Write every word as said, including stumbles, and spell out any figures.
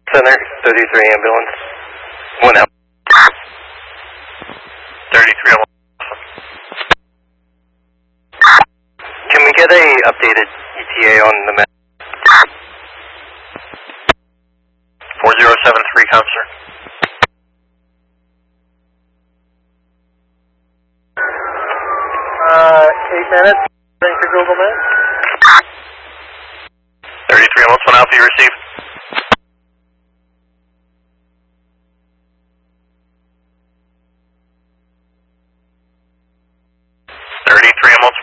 Center, thirty-three ambulance. One out. thirty-three ambulance. Can we get a updated E T A on the map? four zero seven three, Counselor. Uh, eight minutes. Thanks for Google Maps. thirty-three ambulance, one Alpha, you receive. thirty-three ambulance,